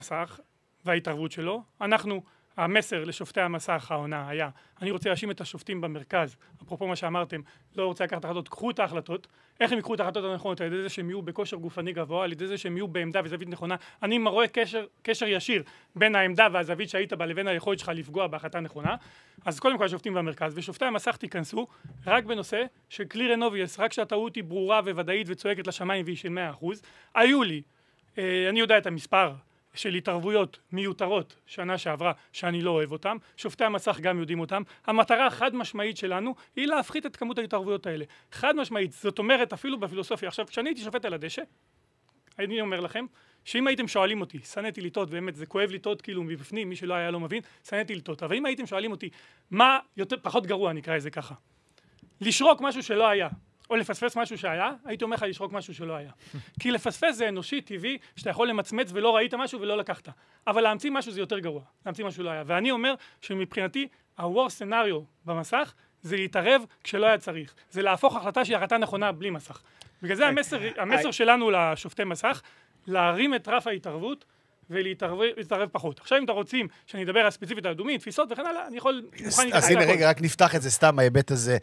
המסך וההתערבות שלו. המסר לשופטי המסך העונה היה, אני רוצה להאשים את השופטים במרכז, אפרופו מה שאמרתם, לא רוצה לקחת החלטות, קחו את ההחלטות. איך הם יקחו את ההחלטות הנכונות? על ידי זה שהם יהיו בכושר גופני גבוה, על ידי זה שהם יהיו בעמדה וזווית נכונה. אני רואה קשר ישיר בין העמדה והזווית שהיית בה לבין היכולת שלך לפגוע בהחלטה נכונה. אז קודם כל השופטים במרכז, ושופטי המסך תיכנסו רק בנושא של clear and obvious, רק שהטעות היא ברורה וודאית וצועקת לשמיים והיא של 100%. היו לי, אני יודע את המספר של התערבויות מיותרות שנה שעברה שאני לא אוהב אותם, שופטי המסך גם יודעים אותם. המטרה החד משמעית שלנו היא להפחית את כמות ההתערבויות האלה. חד משמעית, זאת אומרת אפילו בפילוסופיה. עכשיו, כשאני הייתי שופט על הדשא, אני אומר לכם, שאם הייתם שואלים אותי, שנאתי לטעות, באמת זה כואב לטעות כאילו מבפנים, מי שלא היה לא מבין, שנאתי לטעות. אבל אם הייתם שואלים אותי, מה יותר, פחות גרוע נקרא את זה ככה, לשרוק משהו שלא היה, או לפספס משהו שהיה, הייתי אומר לך לשרוק משהו שלא היה. כי לפספס זה אנושי, טבעי, שאתה יכול למצמץ ולא ראית משהו ולא לקחת. אבל להמציא משהו זה יותר גרוע. להמציא משהו לא היה. ואני אומר שמבחינתי, ה-worst scenario במסך, זה להתערב כשלא היה צריך. זה להפוך החלטה שהיא החלטה נכונה בלי מסך. בגלל זה המסר שלנו לשופטי מסך, להרים את רף ההתערבות, ולהתערב פחות. עכשיו אם אתם רוצים שאני אדבר על ספציפית על אדומים, תפיסות וכן הלאה, אני יכול... אז הנה רגע, רק נפתח את זה סתם, ההיבט הזה,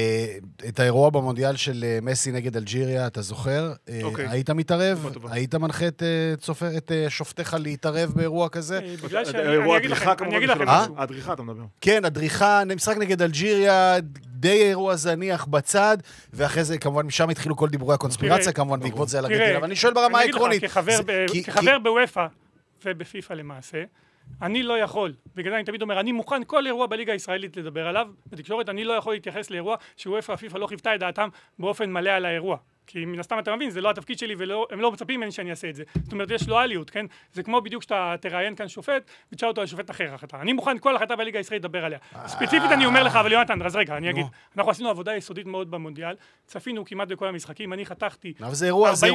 את האירוע במונדיאל של מסי נגד אלג'יריה, אתה זוכר? היית מתערב? היית מנחה את שופטיך להתערב באירוע כזה? אירוע הדריכה כמובן. הדריכה אתה מדבר. כן, הדריכה, משחק נגד אלג'יריה, די אירוע זניח בצד, ואחרי זה כמובן משם התחילו כל דיבורי הקונספירציה, כמובן בעקבות זה על ארגנטינה, אבל אני שואל ברמה העקרונית. כחבר בוופא ובפיפה למעשה, אני לא יכול, בגלל זה אני תמיד אומר, אני מוכן כל אירוע בליגה הישראלית לדבר עליו, בתקשורת אני לא יכול להתייחס לאירוע שוופא ופיפה לא חיוותה את דעתם באופן מלא על האירוע. כי מן הסתם אתה מבין, זה לא התפקיד שלי והם לא מצפים ממני שאני אעשה את זה. זאת אומרת, יש לואליות, כן? זה כמו בדיוק שאתה תראיין כאן שופט ותשאל אותו על שופט אחר החלטה. אני מוכן כל החלטה בליגה הישראלית לדבר עליה. ספציפית אני אומר לך, אבל יונתן, אז רגע, אני אגיד, אנחנו עשינו עבודה יסודית מאוד במונדיאל, צפינו כמעט בכל המשחקים, אני חתכתי. אבל זה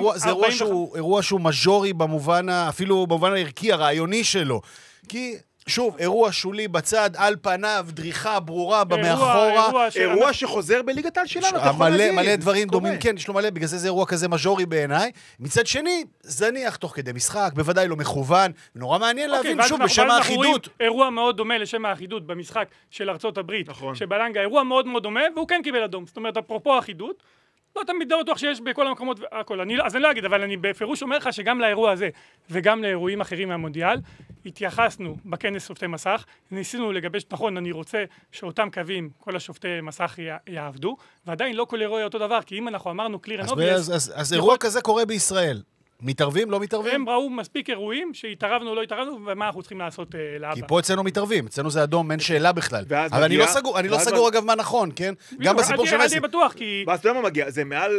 אירוע שהוא מז'ורי במובן, אפילו במובן הערכי, הרעיוני שלו. כי שוב, אירוע שולי בצד, על פניו, דריכה ברורה במאחורה. אירוע שחוזר בליגת העל שלנו, אתה יכול להגיד. מלא דברים דומים, כן, יש לו מלא, בגלל זה אירוע כזה מז'ורי בעיניי. מצד שני, זניח תוך כדי משחק, בוודאי לא מכוון, נורא מעניין להבין, שוב, בשם האחידות. אירוע מאוד דומה לשם האחידות במשחק של ארצות הברית, שבלנגה, אירוע מאוד מאוד דומה, והוא כן קיבל אדום. זאת אומרת, אפרופו האחידות, לא תמיד לא בטוח שיש בכל המקומות והכל. אז אני לא אגיד, אבל אני בפירוש אומר לך שגם לאירוע הזה וגם לאירועים אחרים מהמונדיאל, התייחסנו בכנס שופטי מסך, ניסינו לגבש, נכון, אני רוצה שאותם קווים, כל השופטי מסך יעבדו, ועדיין לא כל אירוע אותו דבר, כי אם אנחנו אמרנו clear and obvious... אז אירוע כזה קורה בישראל. מתערבים, לא מתערבים? הם ראו מספיק אירועים שהתערבנו או לא התערבנו, ומה אנחנו צריכים לעשות להבא. כי פה אצלנו מתארמים, אצלנו זה אדום, אין שאלה בכלל. אבל אני לא סגור אגב מה נכון, כן? גם בסיפור של מסי. ואז אתה יודע מה מגיע? זה מעל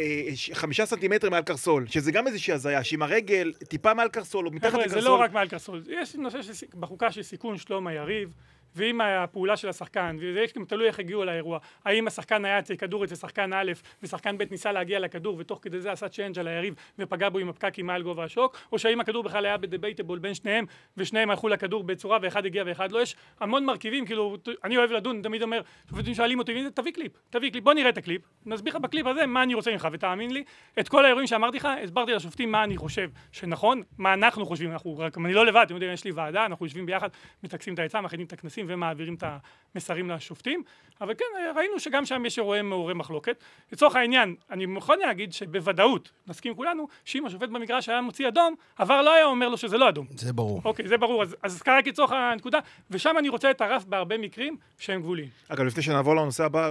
5 סנטימטר מעל קרסול, שזה גם איזושהי הזיה, שעם הרגל טיפה מעל קרסול, או מתחת לקרסול. זה לא רק מעל קרסול, יש נושא בחוקה של סיכון שלום היריב, ועם הפעולה של השחקן, וזה גם תלוי איך הגיעו לאירוע. האם השחקן היה אצל כדור אצל שחקן א' ושחקן ב' ניסה להגיע לכדור, ותוך כדי זה עשה צ'יינג' על היריב ופגע בו עם הפקקים מעל גובה השוק, או שהאם הכדור בכלל היה בדבייטבול בין שניהם, ושניהם הלכו לכדור בצורה ואחד הגיע ואחד לא. יש המון מרכיבים, כאילו, אני אוהב לדון, תמיד אומר, שופטים שואלים אותי, תביא קליפ, בוא נראה את הקליפ, נסביר לך בקליפ הזה מה אני רוצה ממך, ותאמין לי, את כל האירועים שאמרתי לך, הסברתי לשופטים מה אני חושב שנכון, מה אנחנו חושבים, אני לא לבד, אתם יודעים, יש לי ועדה, אנחנו יושבים ביחד, מתקסים את העצה, מכינים את הכנסים ומעבירים את המסרים לשופטים, אבל כן, ראינו שגם שם יש אירועי מעוררי מחלוקת. לצורך העניין, אני מוכן להגיד שבוודאות, נסכים כולנו, שאם השופט במגרש היה מוציא אדום, עבר לא היה אומר לו שזה לא אדום. זה ברור. אוקיי, זה ברור. אז כרגע לצורך הנקודה, ושם אני רוצה את הרף בהרבה מקרים שהם גבוליים. אגב, לפני שנעבור לנושא הבא,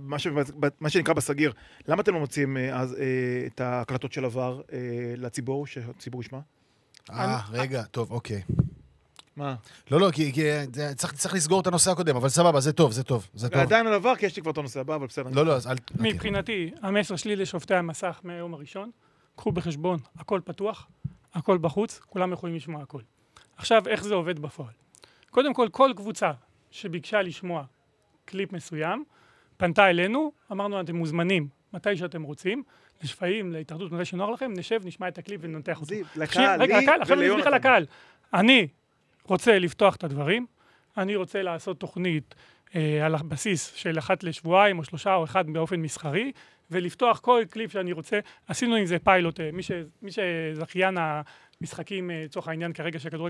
מה שנקרא בסגיר, למה אתם לא מוצאים את ההקלטות של עבר לציבור, שהציבור ישמע? רגע, טוב, אוקיי. מה? לא, כי צריך לסגור את הנושא הקודם, אבל סבבה, זה טוב. עדיין על עבר, כי יש לי כבר את הנושא הבא, אבל בסדר. לא, אז מבחינתי, המסר שלי לשופטי המסך מהיום הראשון, קחו בחשבון, הכל פתוח, הכל בחוץ, כולם יכולים לשמוע הכל. עכשיו, איך זה עובד בפועל? קודם כל קבוצה שביקשה לשמוע קליפ מסוים, פנתה אלינו, אמרנו, אתם מוזמנים, מתי שאתם רוצים, לשפעים, להתאחדות, מתי שנוח לכם, נשב, נשמע את הקליפ וננתח אותו. לקהל, אני רוצה לפתוח את הדברים, אני רוצה לעשות תוכנית על הבסיס של 1 לשבועיים או 3 או 1 באופן מסחרי, ולפתוח כל קליפ שאני רוצה. עשינו עם זה פיילוט, מי שזכיין משחקים, לצורך העניין כרגע של כדורגל